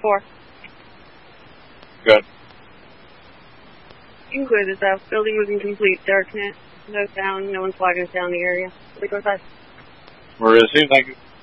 4. Good. You can clear this out. Building was incomplete. Dark net. No sound. No one's flagging us down the area. We go fast. Where is he? Thank you.